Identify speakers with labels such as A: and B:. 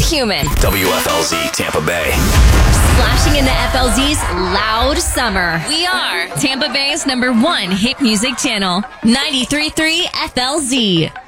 A: human.
B: WFLZ Tampa Bay.
A: Splashing into FLZ's Loud Summer. We are Tampa Bay's #1 hit music channel. 93.3 FLZ.